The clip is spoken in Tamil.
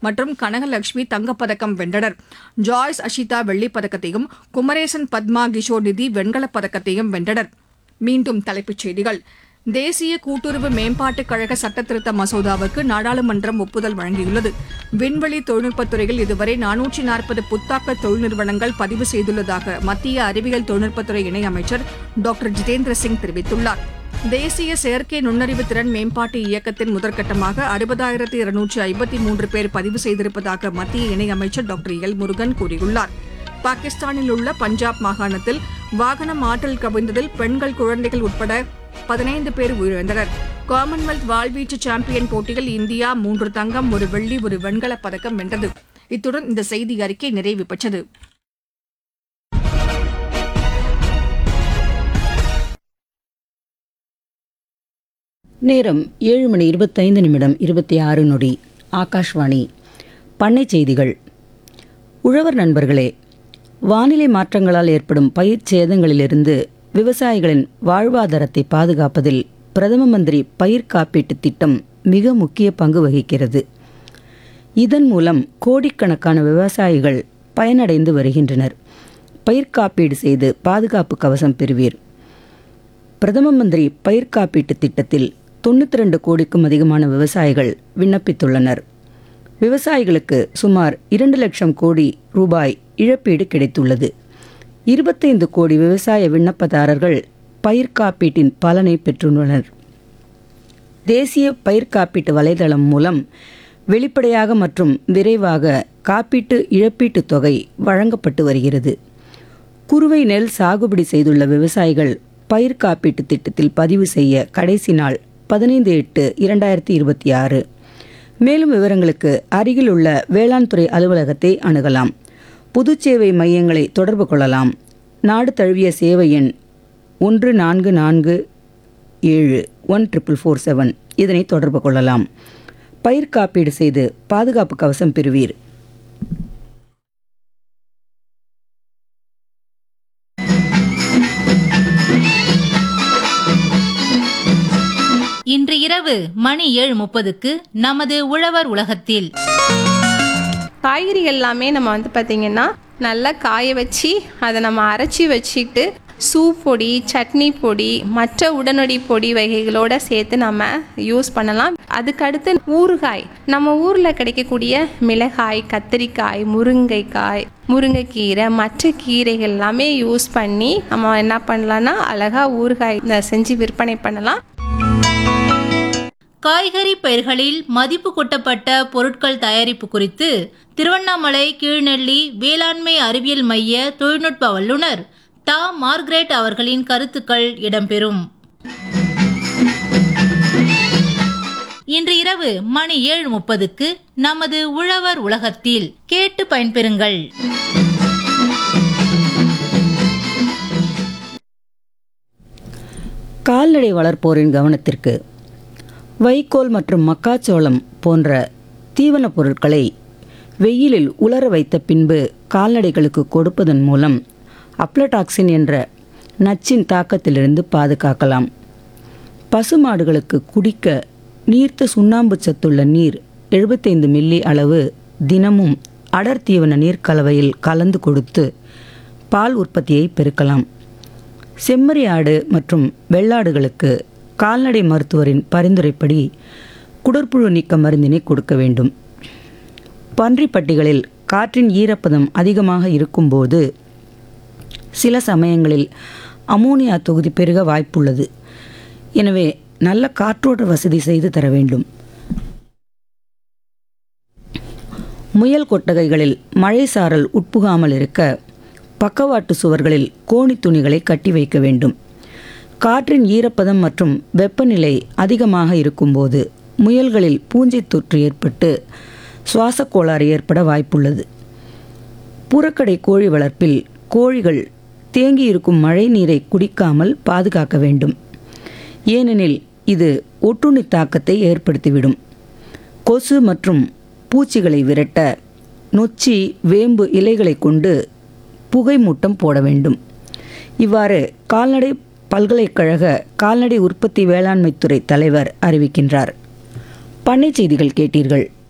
மற்றும் கனகலட்சுமி தங்கப்பதக்கம் வென்றனர். ஜாய்ஸ் அஷிதா வெள்ளிப் பதக்கத்தையும் குமரேசன் பத்மா கிஷோர் நிதி வெண்கலப் பதக்கத்தையும் வென்றனர். மீண்டும் தலைப்புச் செய்திகள். தேசிய கூட்டுறவு மேம்பாட்டுக் கழக சட்டத்திருத்த மசோதாவுக்கு நாடாளுமன்றம் ஒப்புதல் வழங்கியுள்ளது. விண்வெளி தொழில்நுட்பத் துறையில் இதுவரை 440 புத்தாக்க தொழில் நிறுவனங்கள் பதிவு செய்துள்ளதாக மத்திய அறிவியல் தொழில்நுட்பத்துறை இணையமைச்சர் டாக்டர் ஜிதேந்திர சிங் தெரிவித்துள்ளார். தேசிய செயற்கை நுண்ணறிவு திறன் மேம்பாட்டு இயக்கத்தின் முதற்கட்டமாக 60,253 பேர் பதிவு செய்திருப்பதாக மத்திய இணையமைச்சர் டாக்டர் எல் முருகன் கூறியுள்ளார். பாகிஸ்தானில் உள்ள பஞ்சாப் மாகாணத்தில் வாகனம் ஆற்றில் கவிழ்ந்ததில் பெண்கள், குழந்தைகள் உட்பட 15 பேர் உயிரிழந்தனர். காமன்வெல்த் வாள்வீச்சு சாம்பியன் போட்டியில் இந்தியா 3 தங்கம், 1 வெள்ளி, 1 வெண்கலப் பதக்கம் வென்றது. இத்துடன் இந்த செய்தி அறிக்கை நிறைவு பெற்றது. நேரம் 7:25:26 ஆகாஷ்வாணி. பண்ணை செய்திகள். உழவர் நண்பர்களே, வானிலை மாற்றங்களால் ஏற்படும் பயிர் சேதங்களிலிருந்து விவசாயிகளின் வாழ்வாதாரத்தை பாதுகாப்பதில் பிரதம மந்திரி பயிர் காப்பீட்டுத் திட்டம் மிக முக்கிய பங்கு வகிக்கிறது. இதன் மூலம் கோடிக்கணக்கான விவசாயிகள் பயனடைந்து வருகின்றனர். பயிர் காப்பீடு செய்து பாதுகாப்பு கவசம் பெறுவீர். பிரதம மந்திரி பயிர் காப்பீட்டுத் திட்டத்தில் 92 கோடிக்கும் அதிகமான விவசாயிகள் விண்ணப்பித்துள்ளனர். விவசாயிகளுக்கு சுமார் 2 லட்சம் கோடி ரூபாய் இழப்பீடு கிடைத்துள்ளது. 25 கோடி விவசாய விண்ணப்பதாரர்கள் பயிர் காப்பீட்டின் பலனை பெற்றுள்ளனர். தேசிய பயிர் காப்பீட்டு வலைதளம் மூலம் வெளிப்படையாக மற்றும் விரைவாக காப்பீட்டு இழப்பீட்டுத் தொகை வழங்கப்பட்டு வருகிறது. குறுவை நெல் சாகுபடி செய்துள்ள விவசாயிகள் பயிர் காப்பீட்டுத் திட்டத்தில் பதிவு செய்ய கடைசி நாள் 15/8/2026. மேலும் விவரங்களுக்கு அருகிலுள்ள வேளாண் துறை அலுவலகத்தை அணுகலாம். பொதுச்சேவை மையங்களை தொடர்பு கொள்ளலாம். நாடு தழுவிய சேவை எண் 14471447 இதனை தொடர்பு கொள்ளலாம். பயிர் காப்பீடு செய்து பாதுகாப்பு கவசம் பெறுவீர். இன்று இரவு மணி 7:30க்கு நமது உழவர் உலகத்தில் காய்கறி எல்லாமே நம்ம பார்த்திங்கன்னா நல்லா காய வச்சு அதை நம்ம அரைச்சி வச்சுக்கிட்டு சூப் பொடி, சட்னி பொடி, மற்ற உடனடி பொடி வகைகளோடு சேர்த்து நம்ம யூஸ் பண்ணலாம். அதுக்கடுத்து ஊறுகாய், நம்ம ஊரில் கிடைக்கக்கூடிய மிளகாய், கத்திரிக்காய், முருங்கைக்காய், முருங்கைக்கீரை, மற்ற கீரைகள் எல்லாமே யூஸ் பண்ணி நம்ம என்ன பண்ணலான்னா அழகாக ஊறுகாய் செஞ்சு விற்பனை பண்ணலாம். காய்கறி பயிர்களில் மதிப்பு கூட்டப்பட்ட பொருட்கள் தயாரிப்பு குறித்து திருவண்ணாமலை கீழ்நெல்லி வேளாண்மை அறிவியல் மைய தொழில்நுட்ப வல்லுநர் தா மார்கரெட் அவர்களின் கருத்துக்கள் இடம்பெறும். இன்று இரவு மணி 7:30க்கு நமது உழவர் உலகத்தில் கேட்டு பயன்பெறுங்கள். கால்நடை வளர்ப்போரின் கவனத்திற்கு. வைக்கோல் மற்றும் மக்காச்சோளம் போன்ற தீவனப் பொருட்களை வெயிலில் உலர வைத்த பின்பு கால்நடைகளுக்கு கொடுப்பதன் மூலம் அப்ளடாக்சின் என்ற நச்சின் தாக்கத்திலிருந்து பாதுகாக்கலாம். பசுமாடுகளுக்கு குடிக்க நீர்த்த சுண்ணாம்பு சத்துள்ள நீர் 75 மில்லி அளவு தினமும் அடர் தீவன நீர் கலவையில் கலந்து கொடுத்து பால் உற்பத்தியை பெருக்கலாம். செம்மறி ஆடு மற்றும் வெள்ளாடுகளுக்கு கால்நடை மருத்துவரின் பரிந்துரைப்படி குடற்புழு நீக்க மருந்தினை கொடுக்க வேண்டும். பன்றிப்பட்டிகளில் காற்றின் ஈரப்பதம் அதிகமாக இருக்கும்போது சில சமயங்களில் அமோனியா தொகுதி பெருக வாய்ப்புள்ளது. எனவே நல்ல காற்றோட்ட வசதி செய்து தர வேண்டும். முயல் கொட்டகைகளில் மழை சாரல் உட்புகாமல் இருக்க பக்கவாட்டு சுவர்களில் கோணி துணிகளை கட்டி வைக்க வேண்டும். காற்றின் ஈரப்பதம் மற்றும் வெப்பநிலை அதிகமாக இருக்கும்போது முயல்களில் பூஞ்சை தொற்று ஏற்பட்டு சுவாச கோளாறு ஏற்பட வாய்ப்புள்ளது. புறக்கடை கோழி வளர்ப்பில் கோழிகள் தேங்கியிருக்கும் மழை நீரை குடிக்காமல் பாதுகாக்க வேண்டும். ஏனெனில் இது ஒட்டுண்ணி தாக்கத்தை ஏற்படுத்திவிடும். கொசு மற்றும் பூச்சிகளை விரட்ட நொச்சி, வேம்பு இலைகளை கொண்டு புகை மூட்டம் போட வேண்டும். இவ்வாறு கால்நடை பல்கலைக்கழக கால்நடை உற்பத்தி வேளாண்மைத்துறை தலைவர் அறிவிக்கின்றார். பண்ணை செய்திகள் கேட்டீர்கள்.